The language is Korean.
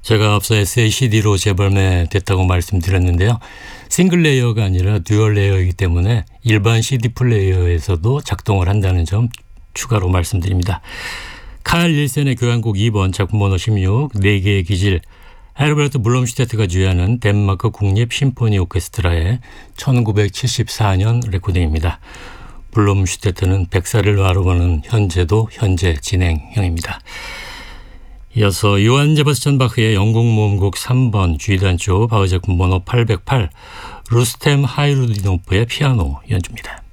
제가 앞서 SACD로 재발매됐다고 말씀드렸는데요. 싱글 레이어가 아니라 듀얼 레이어이기 때문에 일반 CD 플레이어에서도 작동을 한다는 점 추가로 말씀드립니다. 칼 닐센의 교향곡 2번 작품 번호 16 4개의 기질 헤르베르트 블롬슈테트가 주연한 덴마크 국립 심포니 오케스트라의 1974년 레코딩입니다. 블롬슈테트는 100살을 바라보는 현재도 현재 진행형입니다. 이어서 요한 세바스찬 바흐의 영국 모음곡 3번 G단조 바흐 작품 번호 808 루스템 하이루디노프의 피아노 연주입니다.